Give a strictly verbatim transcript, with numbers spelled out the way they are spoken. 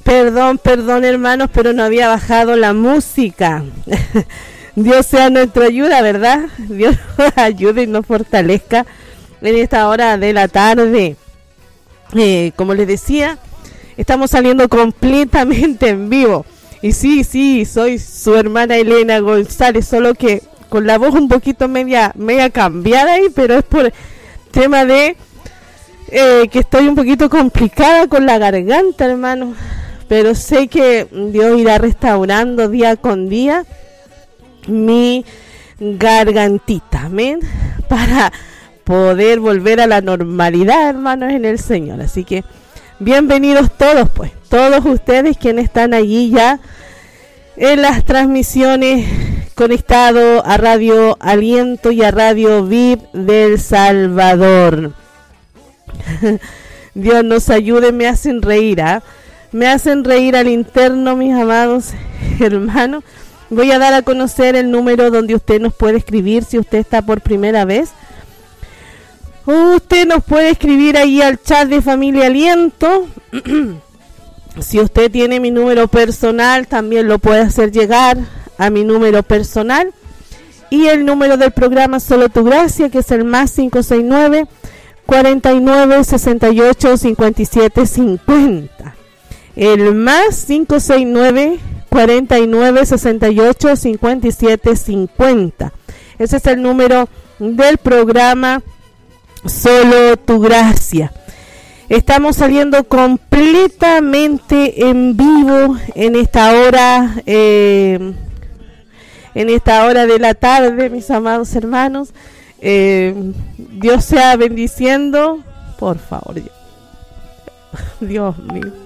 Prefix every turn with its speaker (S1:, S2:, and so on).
S1: Perdón, perdón hermanos, pero no había bajado la música. Dios sea nuestra ayuda, ¿verdad? Dios nos ayude y nos fortalezca en esta hora de la tarde. Eh, como les decía, estamos saliendo completamente en vivo. Y sí, sí, soy su hermana Elena González, solo que con la voz un poquito media, media cambiada ahí, pero es por tema de eh, que estoy un poquito complicada con la garganta, hermano. Pero sé que Dios irá restaurando día con día mi gargantita, amén, para poder volver a la normalidad, hermanos, en el Señor. Así que bienvenidos todos, pues, todos ustedes quienes están allí ya en las transmisiones conectados a Radio Aliento y a Radio V I P del Salvador. Dios nos ayude, me hacen reír, ¿ah? ¿eh? Me hacen reír al interno, mis amados hermanos. Voy a dar a conocer el número donde usted nos puede escribir si usted está por primera vez. Usted nos puede escribir ahí al chat de Familia Aliento. Si usted tiene mi número personal, también lo puede hacer llegar a mi número personal. Y el número del programa Solo Tu Gracia, que es el más cinco seis nueve, cuarenta y nueve, sesenta y ocho, cincuenta y siete, cincuenta. El más cinco seis nueve, cuarenta y nueve, sesenta y ocho, cincuenta y siete, cincuenta. Ese es el número del programa Solo Tu Gracia. Estamos saliendo completamente en vivo en esta hora, eh, en esta hora de la tarde, mis amados hermanos. Eh, Dios sea bendiciendo, por favor. Dios mío.